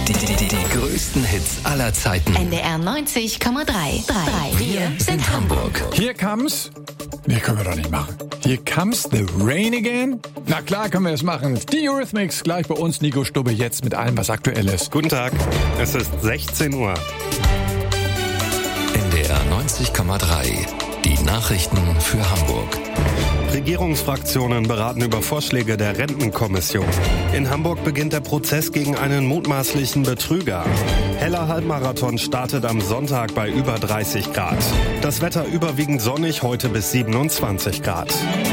Die größten Hits aller Zeiten. NDR 90,3. Wir sind Hamburg. Here comes... Nee, können wir doch nicht machen. Here comes the rain again? Na klar können wir es machen. Die Eurythmics gleich bei uns. Nico Stubbe jetzt mit allem, was aktuell ist. Guten Tag, es ist 16 Uhr. NDR 90,3. Die Nachrichten für Hamburg. Regierungsfraktionen beraten über Vorschläge der Rentenkommission. In Hamburg beginnt der Prozess gegen einen mutmaßlichen Betrüger. Heller Halbmarathon startet am Sonntag bei über 30 Grad. Das Wetter überwiegend sonnig, heute bis 27 Grad.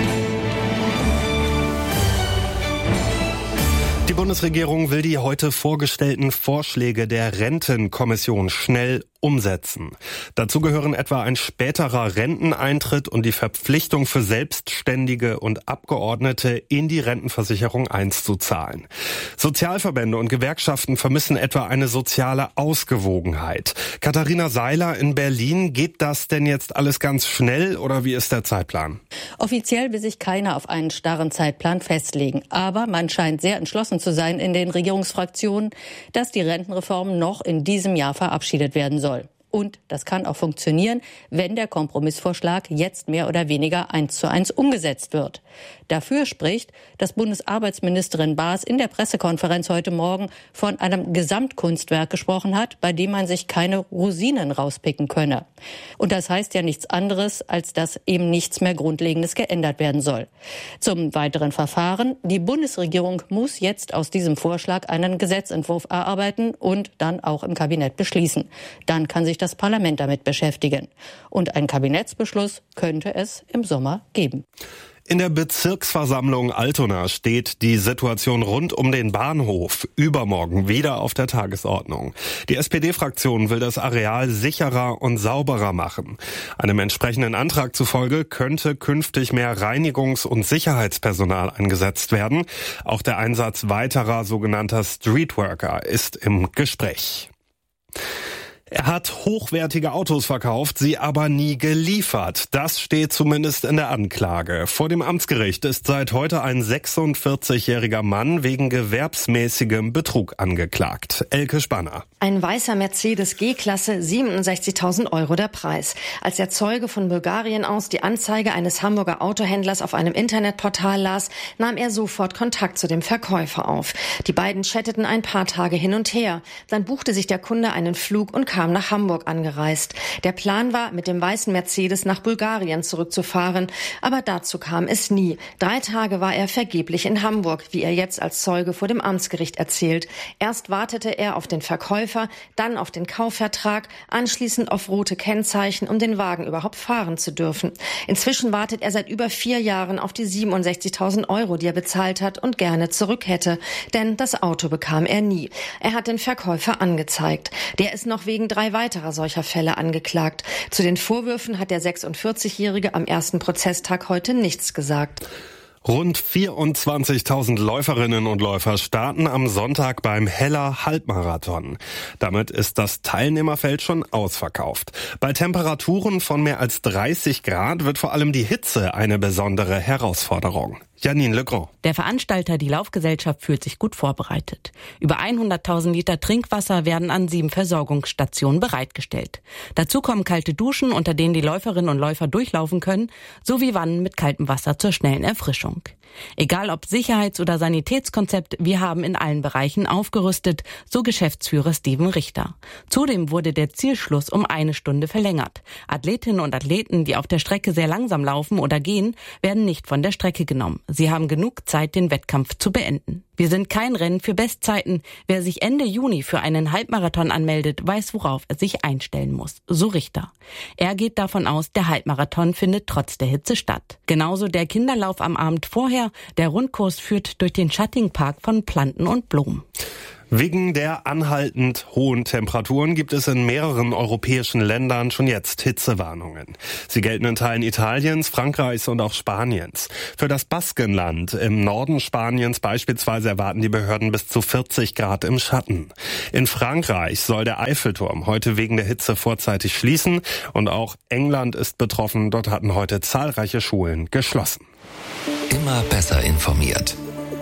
Die Bundesregierung will die heute vorgestellten Vorschläge der Rentenkommission schnell umsetzen. Dazu gehören etwa ein späterer Renteneintritt und die Verpflichtung für Selbstständige und Abgeordnete in die Rentenversicherung einzuzahlen. Sozialverbände und Gewerkschaften vermissen etwa eine soziale Ausgewogenheit. Katharina Seiler in Berlin, geht das denn jetzt alles ganz schnell oder wie ist der Zeitplan? Offiziell will sich keiner auf einen starren Zeitplan festlegen. Aber man scheint sehr entschlossen zu sein in den Regierungsfraktionen, dass die Rentenreform noch in diesem Jahr verabschiedet werden soll. Und das kann auch funktionieren, wenn der Kompromissvorschlag jetzt mehr oder weniger 1:1 umgesetzt wird. Dafür spricht, dass Bundesarbeitsministerin Baas in der Pressekonferenz heute Morgen von einem Gesamtkunstwerk gesprochen hat, bei dem man sich keine Rosinen rauspicken könne. Und das heißt ja nichts anderes, als dass eben nichts mehr Grundlegendes geändert werden soll. Zum weiteren Verfahren: Die Bundesregierung muss jetzt aus diesem Vorschlag einen Gesetzentwurf erarbeiten und dann auch im Kabinett beschließen. Dann kann sich das Parlament damit beschäftigen. Und ein Kabinettsbeschluss könnte es im Sommer geben. In der Bezirksversammlung Altona steht die Situation rund um den Bahnhof übermorgen wieder auf der Tagesordnung. Die SPD-Fraktion will das Areal sicherer und sauberer machen. Einem entsprechenden Antrag zufolge könnte künftig mehr Reinigungs- und Sicherheitspersonal eingesetzt werden. Auch der Einsatz weiterer sogenannter Streetworker ist im Gespräch. Er hat hochwertige Autos verkauft, sie aber nie geliefert. Das steht zumindest in der Anklage. Vor dem Amtsgericht ist seit heute ein 46-jähriger Mann wegen gewerbsmäßigem Betrug angeklagt. Elke Spanner. Ein weißer Mercedes G-Klasse, 67.000 € der Preis. Als der Zeuge von Bulgarien aus die Anzeige eines Hamburger Autohändlers auf einem Internetportal las, nahm er sofort Kontakt zu dem Verkäufer auf. Die beiden chatteten ein paar Tage hin und her. Dann buchte sich der Kunde einen Flug und kam nach Hamburg angereist. Der Plan war, mit dem weißen Mercedes nach Bulgarien zurückzufahren, aber dazu kam es nie. 3 Tage war er vergeblich in Hamburg, wie er jetzt als Zeuge vor dem Amtsgericht erzählt. Erst wartete er auf den Verkäufer, dann auf den Kaufvertrag, anschließend auf rote Kennzeichen, um den Wagen überhaupt fahren zu dürfen. Inzwischen wartet er seit über 4 Jahren auf die 67.000 €, die er bezahlt hat und gerne zurück hätte. Denn das Auto bekam er nie. Er hat den Verkäufer angezeigt. Der ist noch wegen 3 weiterer solcher Fälle angeklagt. Zu den Vorwürfen hat der 46-Jährige am ersten Prozesstag heute nichts gesagt. Rund 24.000 Läuferinnen und Läufer starten am Sonntag beim Heller Halbmarathon. Damit ist das Teilnehmerfeld schon ausverkauft. Bei Temperaturen von mehr als 30 Grad wird vor allem die Hitze eine besondere Herausforderung. Janine Legrand. Der Veranstalter, die Laufgesellschaft, fühlt sich gut vorbereitet. Über 100.000 Liter Trinkwasser werden an 7 Versorgungsstationen bereitgestellt. Dazu kommen kalte Duschen, unter denen die Läuferinnen und Läufer durchlaufen können, sowie Wannen mit kaltem Wasser zur schnellen Erfrischung. Egal ob Sicherheits- oder Sanitätskonzept, wir haben in allen Bereichen aufgerüstet, so Geschäftsführer Steven Richter. Zudem wurde der Zielschluss um 1 Stunde verlängert. Athletinnen und Athleten, die auf der Strecke sehr langsam laufen oder gehen, werden nicht von der Strecke genommen. Sie haben genug Zeit, den Wettkampf zu beenden. Wir sind kein Rennen für Bestzeiten. Wer sich Ende Juni für einen Halbmarathon anmeldet, weiß, worauf er sich einstellen muss, so Richter. Er geht davon aus, der Halbmarathon findet trotz der Hitze statt. Genauso der Kinderlauf am Abend vorher. Der Rundkurs führt durch den schattigen Park von Planten und Blumen. Wegen der anhaltend hohen Temperaturen gibt es in mehreren europäischen Ländern schon jetzt Hitzewarnungen. Sie gelten in Teilen Italiens, Frankreichs und auch Spaniens. Für das Baskenland im Norden Spaniens beispielsweise erwarten die Behörden bis zu 40 Grad im Schatten. In Frankreich soll der Eiffelturm heute wegen der Hitze vorzeitig schließen und auch England ist betroffen. Dort hatten heute zahlreiche Schulen geschlossen. Immer besser informiert.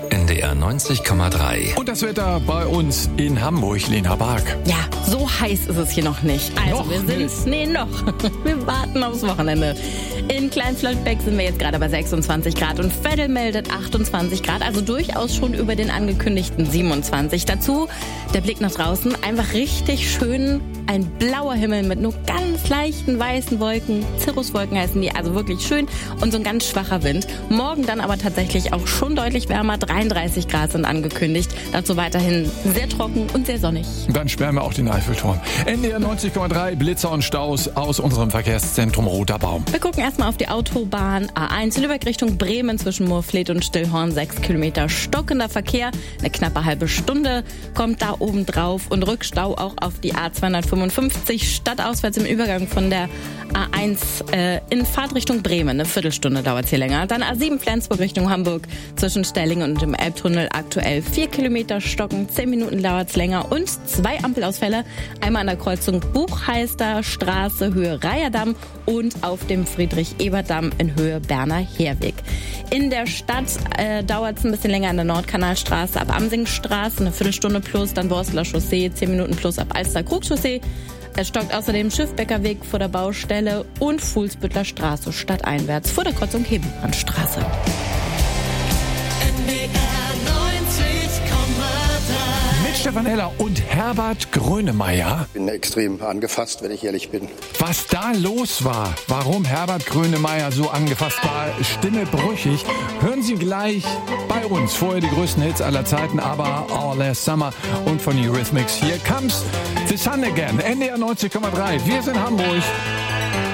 NDR 90,3. Und das Wetter bei uns in Hamburg, Lena Bark. Ja, so heiß ist es hier noch nicht. Also Noch wir sind, noch. Wir warten aufs Wochenende. In Klein-Flottbek sind wir jetzt gerade bei 26 Grad und Veddel meldet 28 Grad, also durchaus schon über den angekündigten 27. Dazu der Blick nach draußen, einfach richtig schön, ein blauer Himmel mit nur ganz leichten weißen Wolken, Cirruswolken heißen die, also wirklich schön und so ein ganz schwacher Wind. Morgen dann aber tatsächlich auch schon deutlich wärmer, 33 Grad sind angekündigt, dazu weiterhin sehr trocken und sehr sonnig. Dann sperren wir auch den Eiffelturm. NDR 90,3, Blitzer und Staus aus unserem Verkehrszentrum Roter Baum. Wir gucken erstmal auf die Autobahn A1 Lübeck Richtung Bremen zwischen Moorfleet und Stillhorn. 6 Kilometer stockender Verkehr. Eine knappe halbe Stunde kommt da oben drauf und Rückstau auch auf die A255 stadtauswärts im Übergang von der A1 in Fahrtrichtung Bremen. Eine Viertelstunde dauert es hier länger. Dann A7 Flensburg Richtung Hamburg zwischen Stellingen und dem Elbtunnel aktuell 4 Kilometer stocken. 10 Minuten dauert es länger und 2 Ampelausfälle. Einmal an der Kreuzung Buchheister Straße Höhe Reiherdamm und auf dem Friedrich-Ebert-Damm in Höhe Berner Heerweg. In der Stadt dauert es ein bisschen länger an der Nordkanalstraße ab Amsingstraße, eine Viertelstunde plus, dann Borsteler Chaussee, 10 Minuten plus ab Alster-Krug-Chaussee. Es stockt außerdem Schiffbäckerweg vor der Baustelle und Fuhlsbüttler Straße stadteinwärts vor der Kreuzung Hebenbrandstraße. Mit Stefan Heller und Herbert Grönemeyer. Ich bin extrem angefasst, wenn ich ehrlich bin. Was da los war, warum Herbert Grönemeyer so angefasst war, Stimme brüchig, hören Sie gleich bei uns. Vorher die größten Hits aller Zeiten, aber All Last Summer und von Eurythmics. Here comes the sun again. NDR 90,3. Wir sind Hamburg.